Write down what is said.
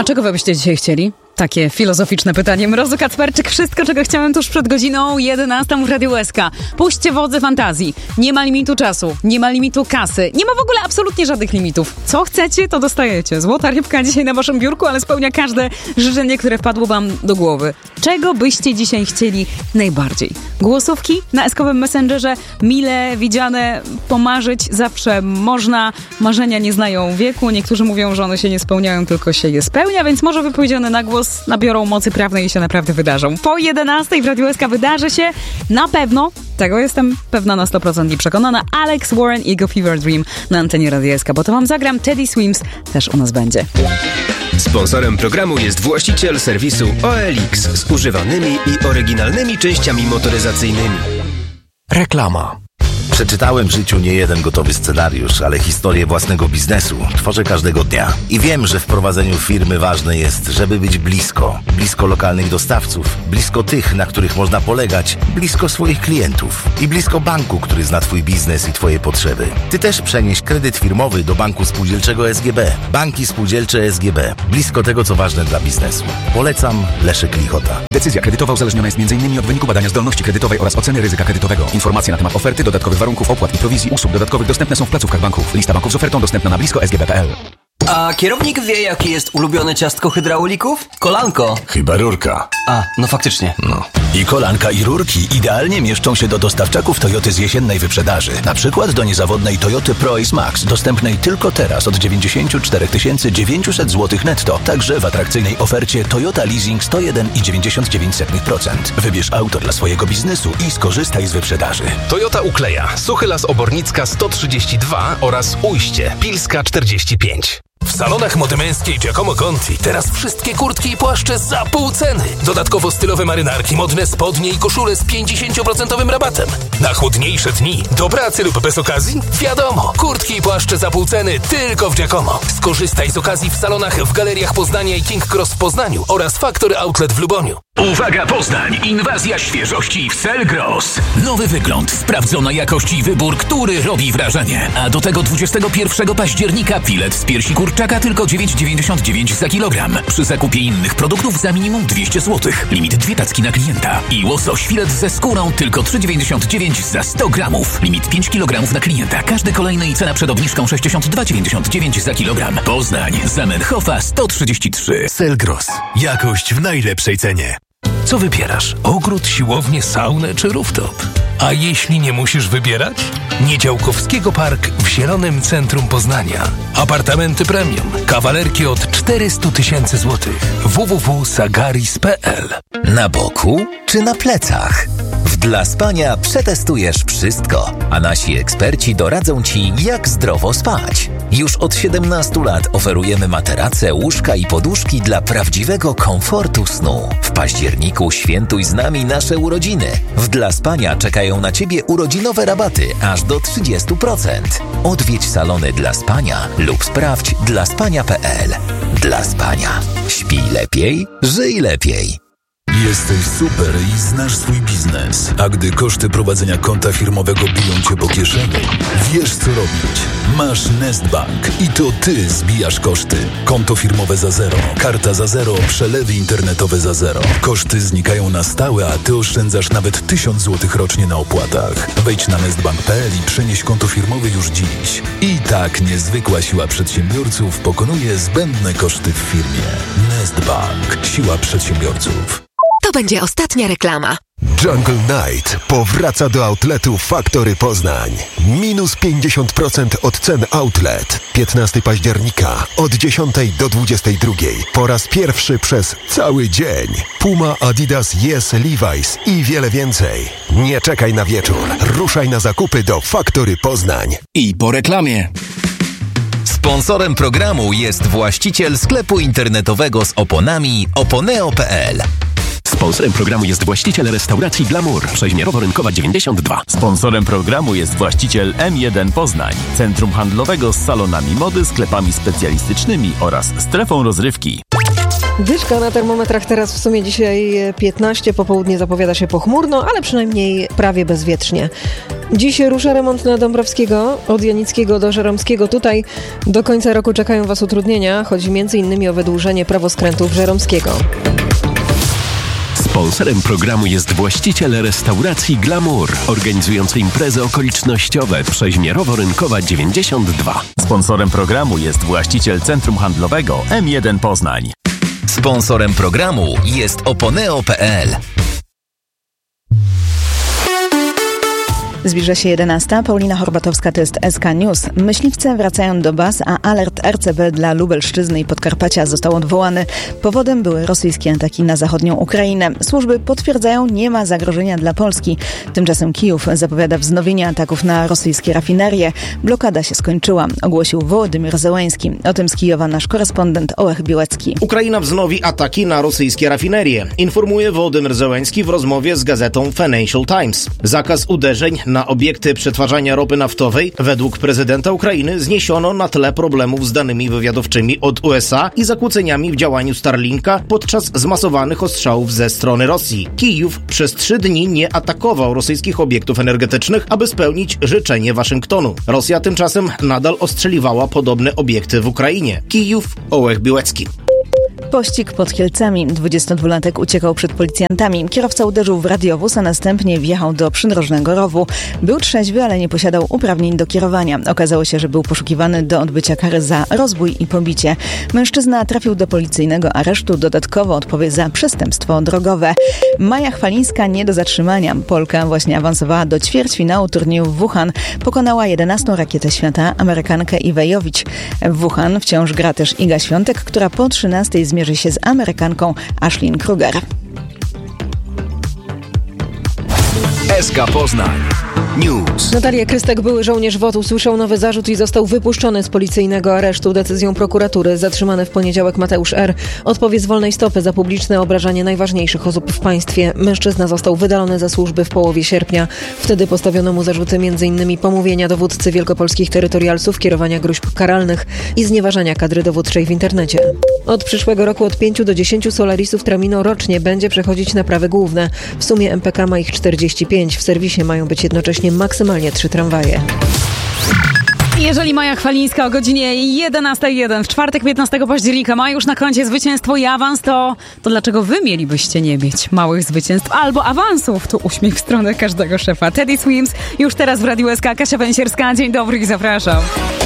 A czego wy byście dzisiaj chcieli? Takie filozoficzne pytanie. Mrozu Kacperczyk, wszystko, czego chciałem tuż przed godziną 11 w Radiu SK. Puśćcie wodze fantazji. Nie ma limitu czasu, nie ma limitu kasy, nie ma w ogóle absolutnie żadnych limitów. Co chcecie, to dostajecie. Złota rybka dzisiaj na waszym biurku, ale spełnia każde życzenie, które wpadło wam do głowy. Czego byście dzisiaj chcieli najbardziej? Głosówki na SK-owym Messengerze, mile widziane, pomarzyć zawsze można. Marzenia nie znają wieku. Niektórzy mówią, że one się nie spełniają, tylko się je spełnia, więc może wypowiedziane na głos nabiorą mocy prawnej i się naprawdę wydarzą. Po 11 w Radiu SK wydarzy się na pewno, tego jestem pewna na 100% i przekonana, Alex Warren i Go Fever Dream na antenie Radia SK, bo to wam zagram. Teddy Swims też u nas będzie. Sponsorem programu jest właściciel serwisu OLX z używanymi i oryginalnymi częściami motoryzacyjnymi. Reklama. Przeczytałem w życiu nie jeden gotowy scenariusz, ale historię własnego biznesu tworzę każdego dnia. I wiem, że w prowadzeniu firmy ważne jest, żeby być blisko. Blisko lokalnych dostawców, blisko tych, na których można polegać, blisko swoich klientów i blisko banku, który zna twój biznes i twoje potrzeby. Ty też przenieś kredyt firmowy do Banku Spółdzielczego SGB. Banki Spółdzielcze SGB. Blisko tego, co ważne dla biznesu. Polecam, Leszek Lichota. Decyzja kredytowa uzależniona jest m.in. od wyniku badania zdolności kredytowej oraz oceny ryzyka kredytowego. Informacje na temat oferty, dodatkowych warunków, opłat i prowizji usług dodatkowych dostępne są w placówkach banków. Lista banków z ofertą dostępna na blisko.sgb.pl. A kierownik wie, jakie jest ulubione ciastko hydraulików? Kolanko. Chyba rurka. A, no faktycznie. No. I kolanka i rurki idealnie mieszczą się do dostawczaków Toyoty z jesiennej wyprzedaży. Na przykład do niezawodnej Toyoty Pro-Ace Max, dostępnej tylko teraz od 94 900 zł netto. Także w atrakcyjnej ofercie Toyota Leasing 101,99%. Wybierz auto dla swojego biznesu i skorzystaj z wyprzedaży. Toyota Ukleja, Suchy Las Obornicka 132 oraz Ujście, Pilska 45. W salonach mody męskiej Giacomo Conti teraz wszystkie kurtki i płaszcze za pół ceny. Dodatkowo stylowe marynarki, modne spodnie i koszule z 50% rabatem. Na chłodniejsze dni, do pracy lub bez okazji? Wiadomo, kurtki i płaszcze za pół ceny tylko w Giacomo. Skorzystaj z okazji w salonach w Galeriach Poznania i King Cross w Poznaniu oraz Factory Outlet w Luboniu. Uwaga Poznań! Inwazja świeżości w Selgros. Nowy wygląd, sprawdzona jakość i wybór, który robi wrażenie. A do tego 21 października filet z piersi kurczaka tylko 9,99 za kilogram. Przy zakupie innych produktów za minimum 200 zł. Limit 2 tacki na klienta. I łosoś filet ze skórą tylko 3,99 za 100 gramów. Limit 5 kg na klienta. Każdy kolejny i cena przed obniżką 62,99 za kilogram. Poznań, Zamenhofa 133. Selgros. Jakość w najlepszej cenie. Co wybierasz? Ogród, siłownię, saunę czy rooftop? A jeśli nie musisz wybierać? Niedziałkowskiego Park w Zielonym Centrum Poznania. Apartamenty premium. Kawalerki od 400 000 złotych. www.sagaris.pl. Na boku czy na plecach? Dla spania przetestujesz wszystko, a nasi eksperci doradzą Ci, jak zdrowo spać. Już od 17 lat oferujemy materace, łóżka i poduszki dla prawdziwego komfortu snu. W październiku świętuj z nami nasze urodziny. W Dla Spania czekają na Ciebie urodzinowe rabaty aż do 30%. Odwiedź salony Dla Spania lub sprawdź dlaspania.pl. Dla Spania. Śpij lepiej, żyj lepiej. Jesteś super i znasz swój biznes, a gdy koszty prowadzenia konta firmowego biją Cię po kieszeni, wiesz co robić. Masz Nestbank i to Ty zbijasz koszty. Konto firmowe za zero, karta za zero, przelewy internetowe za zero. Koszty znikają na stałe, a Ty oszczędzasz nawet 1000 zł rocznie na opłatach. Wejdź na nestbank.pl i przenieś konto firmowe już dziś. I tak niezwykła siła przedsiębiorców pokonuje zbędne koszty w firmie. Nestbank. Siła przedsiębiorców. To będzie ostatnia reklama. Jungle Night powraca do outletu Factory Poznań. Minus 50% od cen outlet. 15 października od 10 do 22. Po raz pierwszy przez cały dzień. Puma, Adidas, Yes, Levi's i wiele więcej. Nie czekaj na wieczór. Ruszaj na zakupy do Factory Poznań. I po reklamie. Sponsorem programu jest właściciel sklepu internetowego z oponami oponeo.pl. Sponsorem programu jest właściciel restauracji Glamour, Przeźmierowo-Rynkowa 92. Sponsorem programu jest właściciel M1 Poznań, centrum handlowego z salonami mody, sklepami specjalistycznymi oraz strefą rozrywki. Dyszka na termometrach teraz w sumie dzisiaj 15, popołudnie zapowiada się pochmurno, ale przynajmniej prawie bezwietrznie. Dziś rusza remont na Dąbrowskiego, od Janickiego do Żeromskiego. Tutaj do końca roku czekają Was utrudnienia. Chodzi m.in. o wydłużenie prawoskrętów Żeromskiego. Sponsorem programu jest właściciel restauracji Glamour, organizujący imprezy okolicznościowe Przeźmierowo-Rynkowa 92. Sponsorem programu jest właściciel Centrum Handlowego M1 Poznań. Sponsorem programu jest Oponeo.pl. Zbliża się 11. Paulina Horbatowska, to jest SK News. Myśliwce wracają do baz, a alert RCB dla Lubelszczyzny i Podkarpacia został odwołany. Powodem były rosyjskie ataki na zachodnią Ukrainę. Służby potwierdzają, nie ma zagrożenia dla Polski. Tymczasem Kijów zapowiada wznowienie ataków na rosyjskie rafinerie. Blokada się skończyła, ogłosił Wołodymyr Zełenski. O tym z Kijowa nasz korespondent Ołech Biłecki. Ukraina wznowi ataki na rosyjskie rafinerie, informuje Wołodymyr Zełenski w rozmowie z gazetą Financial Times. Zakaz uderzeń na obiekty przetwarzania ropy naftowej według prezydenta Ukrainy zniesiono na tle problemów z danymi wywiadowczymi od USA i zakłóceniami w działaniu Starlinka podczas zmasowanych ostrzałów ze strony Rosji. Kijów przez 3 dni nie atakował rosyjskich obiektów energetycznych, aby spełnić życzenie Waszyngtonu. Rosja tymczasem nadal ostrzeliwała podobne obiekty w Ukrainie. Kijów, Ołech Biłecki. Pościg pod Kielcami. 22-latek uciekał przed policjantami. Kierowca uderzył w radiowóz, a następnie wjechał do przydrożnego rowu. Był trzeźwy, ale nie posiadał uprawnień do kierowania. Okazało się, że był poszukiwany do odbycia kary za rozbój i pobicie. Mężczyzna trafił do policyjnego aresztu. Dodatkowo odpowie za przestępstwo drogowe. Maja Chwalińska nie do zatrzymania. Polka właśnie awansowała do ćwierćfinału turnieju w Wuhan. Pokonała 11. rakietę świata, Amerykankę Iwę Jowicz. W Wuhan wciąż gra też Iga Świątek, która po 13 zmierzy się z Amerykanką Ashlyn Kruger. SK Poznań News. Natalia Krystek, były żołnierz WOT, usłyszał nowy zarzut i został wypuszczony z policyjnego aresztu decyzją prokuratury. Zatrzymany w poniedziałek Mateusz R. odpowie z wolnej stopy za publiczne obrażanie najważniejszych osób w państwie. Mężczyzna został wydalony ze służby w połowie sierpnia. Wtedy postawiono mu zarzuty m.in. pomówienia dowódcy wielkopolskich terytorialsów, kierowania gróźb karalnych i znieważania kadry dowódczej w internecie. Od przyszłego roku od 5 do 10 solarisów Tramino rocznie będzie przechodzić naprawy główne. W sumie MPK ma ich 45. W serwisie mają być jednocześnie maksymalnie 3 tramwaje. Jeżeli Maja Chwalińska o godzinie 11:01 w czwartek 15 października ma już na koncie zwycięstwo i awans, to dlaczego wy mielibyście nie mieć małych zwycięstw albo awansów? Tu uśmiech w stronę każdego szefa. Teddy Swims już teraz w Radiu SK. Kasia Węsierska. Dzień dobry i zapraszam.